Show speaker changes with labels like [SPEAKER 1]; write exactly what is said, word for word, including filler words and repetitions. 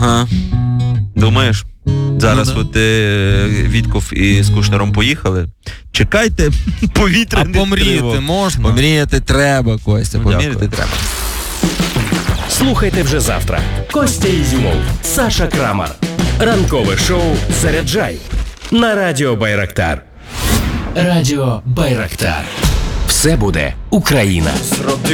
[SPEAKER 1] Ага. Думаєш? Зараз
[SPEAKER 2] Ну, да.
[SPEAKER 1] от е, Вітков і з Кушнером поїхали. Чекайте повітряних
[SPEAKER 2] А помріяти
[SPEAKER 1] тривог.
[SPEAKER 2] можна?
[SPEAKER 1] Помріяти треба, Костя,
[SPEAKER 2] Ну,
[SPEAKER 1] помріяти
[SPEAKER 2] дякую.
[SPEAKER 1] треба.
[SPEAKER 3] Слухайте вже завтра. Костя Ізюмов, Саша Крамар. Ранкове шоу «Заряджай» на Радіо Байрактар. Радіо Байрактар. Все буде Україна.